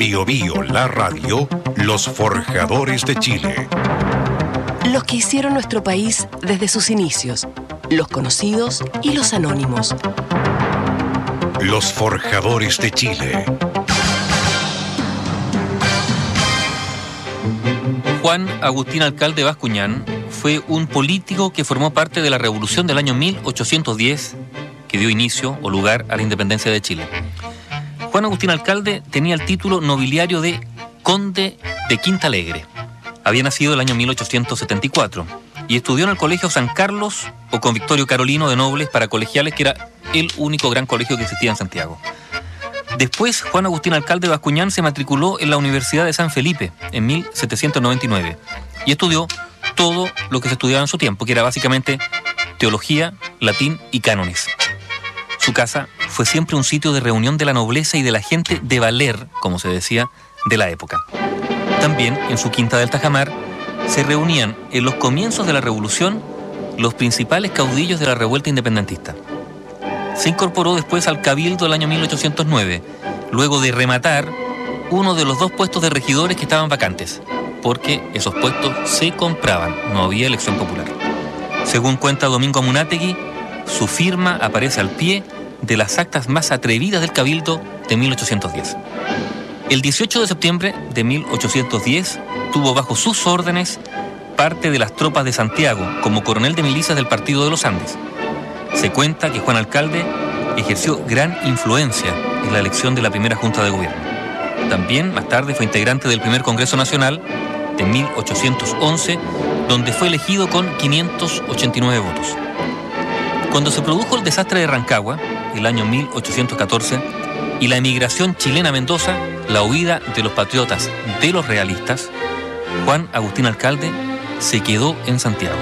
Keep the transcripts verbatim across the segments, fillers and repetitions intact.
Bio Bio, la radio, los forjadores de Chile. Los que hicieron nuestro país desde sus inicios, los conocidos y los anónimos. Los forjadores de Chile. Juan Agustín Alcalde Bascuñán fue un político que formó parte de la revolución del año mil ochocientos diez que dio inicio o lugar a la independencia de Chile. Juan Agustín Alcalde tenía el título nobiliario de Conde de Quinta Alegre. Había nacido el año mil ochocientos setenta y cuatro y estudió en el Colegio San Carlos o Convictorio Carolino de Nobles para colegiales, que era el único gran colegio que existía en Santiago. Después, Juan Agustín Alcalde Bascuñán se matriculó en la Universidad de San Felipe en mil setecientos noventa y nueve y estudió todo lo que se estudiaba en su tiempo, que era básicamente teología, latín y cánones. Su casa fue siempre un sitio de reunión de la nobleza y de la gente de valer, como se decía, de la época. También, en su quinta del Tajamar, se reunían en los comienzos de la Revolución los principales caudillos de la revuelta independentista. Se incorporó después al Cabildo del año mil ochocientos nueve, luego de rematar uno de los dos puestos de regidores que estaban vacantes, porque esos puestos se compraban, no había elección popular. Según cuenta Domingo Amunátegui, su firma aparece al pie de las actas más atrevidas del Cabildo de mil ochocientos diez. El dieciocho de septiembre de mil ochocientos diez tuvo bajo sus órdenes parte de las tropas de Santiago como coronel de milicias del Partido de los Andes. Se cuenta que Juan Alcalde ejerció gran influencia en la elección de la primera Junta de Gobierno. También, más tarde, fue integrante del primer Congreso Nacional de mil ochocientos once, donde fue elegido con quinientos ochenta y nueve votos. Cuando se produjo el desastre de Rancagua, el año mil ochocientos catorce, y la emigración chilena a Mendoza, la huida de los patriotas de los realistas, Juan Agustín Alcalde se quedó en Santiago.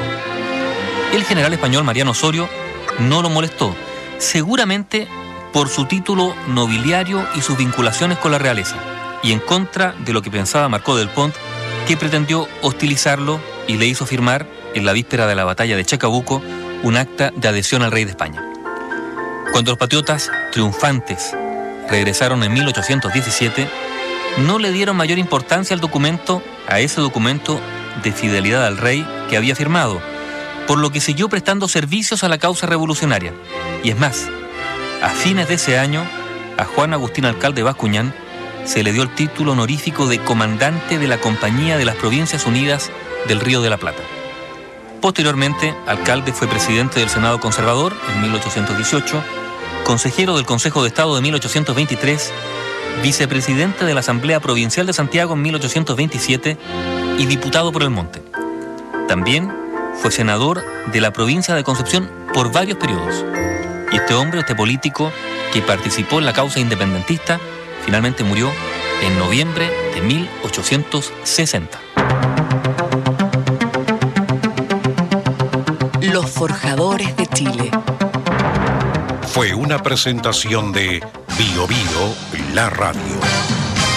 El general español Mariano Osorio no lo molestó, seguramente por su título nobiliario y sus vinculaciones con la realeza, y en contra de lo que pensaba Marcó del Pont, que pretendió hostilizarlo y le hizo firmar, en la víspera de la batalla de Chacabuco, un acta de adhesión al rey de España. Cuando los patriotas, triunfantes, regresaron en mil ochocientos diecisiete, no le dieron mayor importancia al documento, a ese documento de fidelidad al rey que había firmado, por lo que siguió prestando servicios a la causa revolucionaria. Y es más, a fines de ese año, a Juan Agustín Alcalde Bascuñán se le dio el título honorífico de comandante de la Compañía de las Provincias Unidas del Río de la Plata. Posteriormente, Alcalde fue presidente del Senado Conservador en mil ochocientos dieciocho, consejero del Consejo de Estado de mil ochocientos veintitrés, vicepresidente de la Asamblea Provincial de Santiago en mil ochocientos veintisiete y diputado por el Monte. También fue senador de la provincia de Concepción por varios periodos. Y este hombre, este político que participó en la causa independentista, finalmente murió en noviembre de mil ochocientos sesenta. Los forjadores de Chile. Fue una presentación de Bio Bio, la radio.